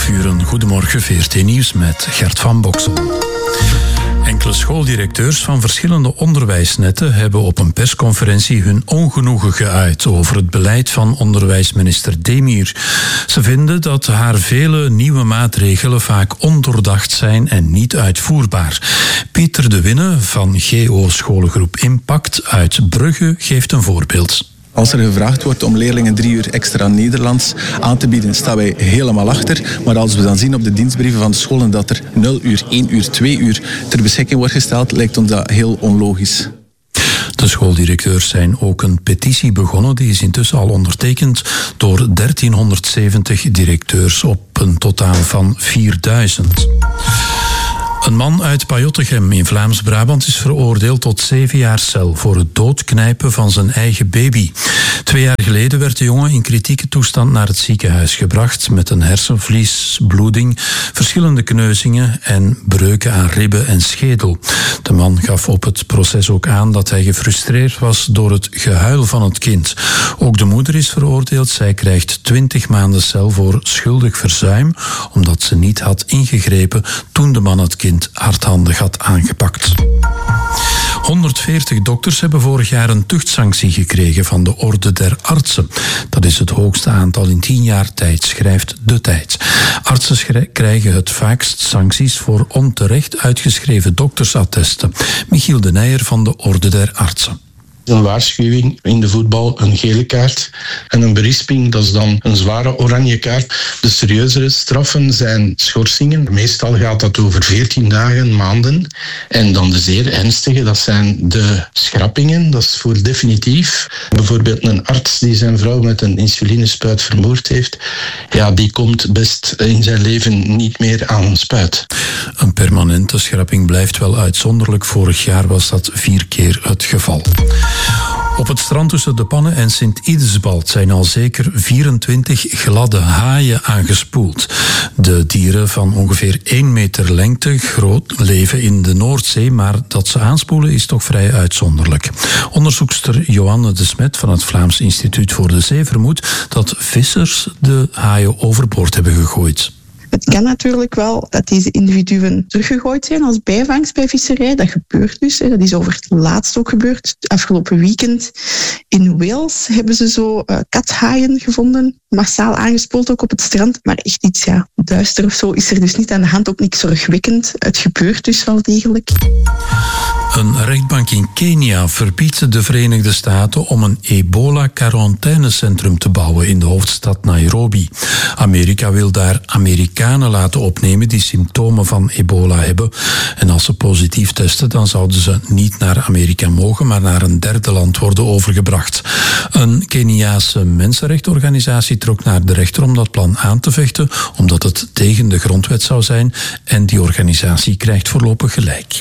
11:30. Goedemorgen, VRT Nieuws met Gert van Boksel. Enkele schooldirecteurs van verschillende onderwijsnetten hebben op een persconferentie hun ongenoegen geuit over het beleid van onderwijsminister Demir. Ze vinden dat haar vele nieuwe maatregelen vaak ondoordacht zijn en niet uitvoerbaar. Pieter de Winne van GO Scholengroep Impact uit Brugge geeft een voorbeeld. Als er gevraagd wordt om leerlingen 3 uur extra Nederlands aan te bieden, staan wij helemaal achter. Maar als we dan zien op de dienstbrieven van de scholen dat er 0 uur, 1 uur, 2 uur ter beschikking wordt gesteld, lijkt ons dat heel onlogisch. De schooldirecteurs zijn ook een petitie begonnen. Die is intussen al ondertekend door 1370 directeurs op een totaal van 4000. Een man uit Pajottegem in Vlaams-Brabant is veroordeeld tot 7 jaar cel voor het doodknijpen van zijn eigen baby. 2 jaar geleden werd de jongen in kritieke toestand naar het ziekenhuis gebracht met een hersenvliesbloeding, verschillende kneuzingen en breuken aan ribben en schedel. De man gaf op het proces ook aan dat hij gefrustreerd was door het gehuil van het kind. Ook de moeder is veroordeeld. Zij krijgt 20 maanden cel voor schuldig verzuim, omdat ze niet had ingegrepen toen de man het kind hardhandig had aangepakt. 140 dokters hebben vorig jaar een tuchtsanctie gekregen van de Orde der Artsen. Dat is het hoogste aantal in 10 jaar tijd, schrijft De Tijd. Artsen krijgen het vaakst sancties voor onterecht uitgeschreven doktersattesten. Michiel de Nijer van de Orde der Artsen. Een waarschuwing in de voetbal, een gele kaart en een berisping, dat is dan een zware oranje kaart. De serieuzere straffen zijn schorsingen. Meestal gaat dat over 14 dagen, maanden. En dan de zeer ernstige, dat zijn de schrappingen. Dat is voor definitief. Bijvoorbeeld een arts die zijn vrouw met een insulinespuit vermoord heeft, ja, die komt best in zijn leven niet meer aan een spuit. Een permanente schrapping blijft wel uitzonderlijk. Vorig jaar was dat 4 keer het geval. Op het strand tussen De Pannen en Sint-Idesbald zijn al zeker 24 gladde haaien aangespoeld. De dieren van ongeveer 1 meter lengte groot leven in de Noordzee, maar dat ze aanspoelen is toch vrij uitzonderlijk. Onderzoekster Joanne de Smet van het Vlaams Instituut voor de Zee vermoedt dat vissers de haaien overboord hebben gegooid. Het kan natuurlijk wel dat deze individuen teruggegooid zijn als bijvangst bij visserij. Dat gebeurt dus. Dat is over het laatst ook gebeurd. Afgelopen weekend in Wales hebben ze zo kathaaien gevonden. Massaal aangespoeld ook op het strand. Maar echt iets duister of zo is er dus niet aan de hand. Ook niks zorgwekkend. Het gebeurt dus wel degelijk. Een rechtbank in Kenia verbiedt de Verenigde Staten om een ebola-quarantainecentrum te bouwen in de hoofdstad Nairobi. Amerika wil daar Amerikanen laten opnemen die symptomen van ebola hebben. En als ze positief testen, dan zouden ze niet naar Amerika mogen, maar naar een derde land worden overgebracht. Een Keniaanse mensenrechtenorganisatie trok naar de rechter om dat plan aan te vechten, omdat het tegen de grondwet zou zijn. En die organisatie krijgt voorlopig gelijk.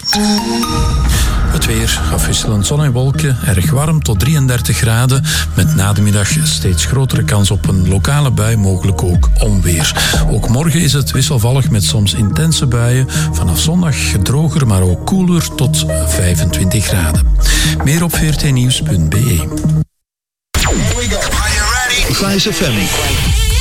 Het weer afwisselend zon en wolken, erg warm tot 33 graden. Met na de middag steeds grotere kans op een lokale bui, mogelijk ook onweer. Ook morgen is het wisselvallig met soms intense buien. Vanaf zondag droger, maar ook koeler tot 25 graden. Meer op vrtnieuws.be. Vice FM.